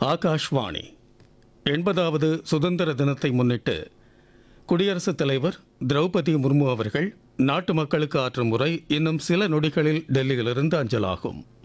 ஆகாஷ்வாணி 80வது சுதந்திர தினத்தை முன்னிட்டு குடியரசுத் தலைவர் திரௌபதி முர்மு அவர்கள் நாட்டு மக்களுக்கு ஆற்றும் உரை இன்னும் சில நொடிகளில் டெல்லியிலிருந்து அஞ்சலாகும்.